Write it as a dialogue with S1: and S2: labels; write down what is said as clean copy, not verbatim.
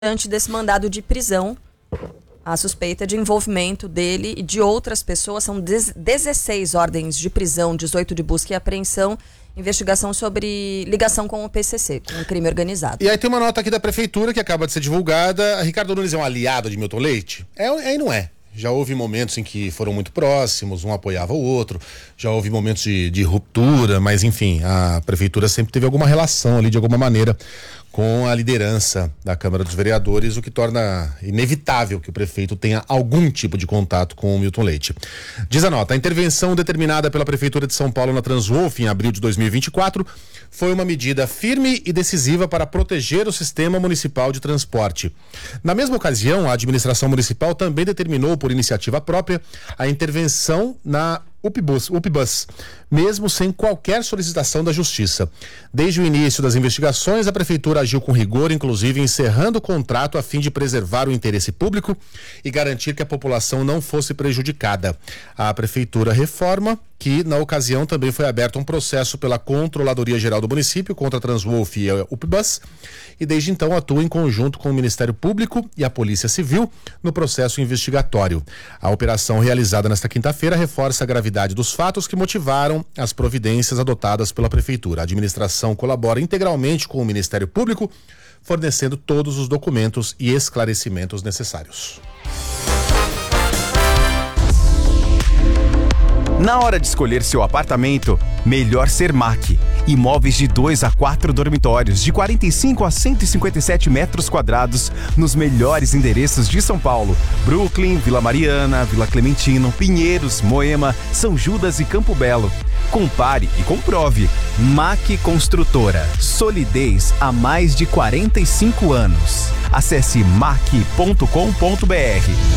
S1: diante desse mandado de prisão, a suspeita de envolvimento dele e de outras pessoas. São 16 ordens de prisão, 18 de busca e apreensão, investigação sobre ligação com o PCC, com o crime organizado.
S2: E aí tem uma nota aqui da prefeitura que acaba de ser divulgada. Ricardo Nunes é um aliado de Milton Leite? É e não é. Já houve momentos em que foram muito próximos, um apoiava o outro, já houve momentos de ruptura, mas enfim, a prefeitura sempre teve alguma relação ali de alguma maneira com a liderança da Câmara dos Vereadores, o que torna inevitável que o prefeito tenha algum tipo de contato com o Milton Leite. Diz a nota: a intervenção determinada pela Prefeitura de São Paulo na Transwolf em abril de 2024 foi uma medida firme e decisiva para proteger o sistema municipal de transporte. Na mesma ocasião, a administração municipal também determinou, por iniciativa própria, a intervenção na UPBus, mesmo sem qualquer solicitação da Justiça. Desde o início das investigações, a Prefeitura agiu com rigor, inclusive encerrando o contrato a fim de preservar o interesse público e garantir que a população não fosse prejudicada. A Prefeitura reforma que, na ocasião, também foi aberto um processo pela Controladoria Geral do Município contra a Transwolf e a UPBus, e desde então atua em conjunto com o Ministério Público e a Polícia Civil no processo investigatório. A operação realizada nesta quinta-feira reforça a gravidade dos fatos que motivaram as providências adotadas pela Prefeitura. A administração colabora integralmente com o Ministério Público, fornecendo todos os documentos e esclarecimentos necessários.
S3: Na hora de escolher seu apartamento, melhor ser MAC. Imóveis de 2 a 4 dormitórios, de 45 a 157 metros quadrados, nos melhores endereços de São Paulo: Brooklyn, Vila Mariana, Vila Clementino, Pinheiros, Moema, São Judas e Campo Belo. Compare e comprove. MAC Construtora. Solidez há mais de 45 anos. Acesse mac.com.br.